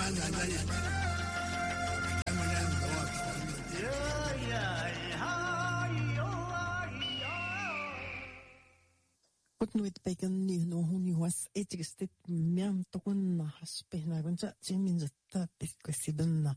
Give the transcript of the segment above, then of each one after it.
Nuit bacon ni no huni was etikestet miam tokun haspehna gunja jimin zatta pesquesibenna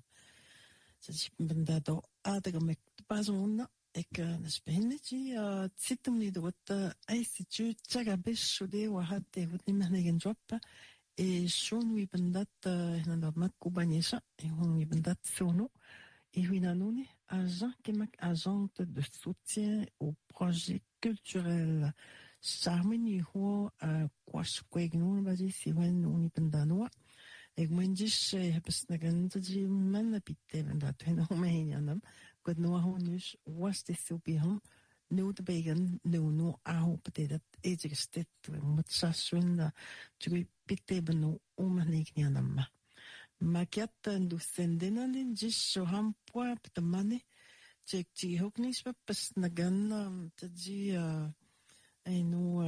benda do adaga mek bazonna ek nasbehneti tsitumni dot ICT tsaga beshude wa hatte hutni mahnigen job et shonwi bendat hinanda makubanisa et honi bendat sono et huinanuni agent de soutien au projet culturel Sarmini ho kwaskwegnon bazi siwen uni pendanoa ek menjis hebsnagan tji man pitte bendat hen homeinanam god no honus was de subiham no de begen no aho petet egestet mutsaswinda tji pitte beno omanignianam makiat ndu sendenan jis so ham poa ptamane tji hoknis besnagan tji eno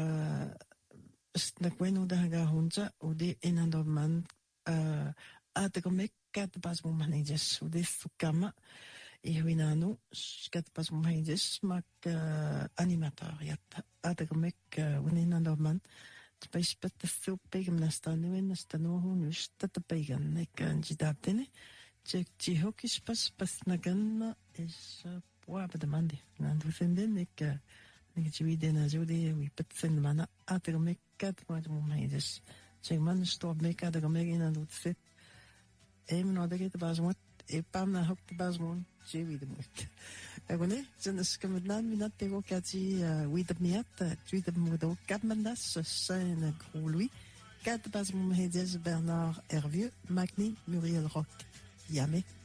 snakweno daga honja ode enandoman atakomek kat pas manages ode sukama e winano kat pas manages mak animator yat atakomek wenenandoman tpespet supegem nastanwen nastano honus tatpegen nek jidatene tji hokis pas nagan is poa bedemande nandu senden nek Nigitjewide na jode we petsen mana atagomek kat ma maides chegman stop me atagomek ina dut set no daget bazmot e pam na hok bazmon jewide mot agone jenes kemedan minat tego kati with miat tweet modo kapmandas sen grolui kat bazmon Bernard Hervieux Magni Muriel Rock Yame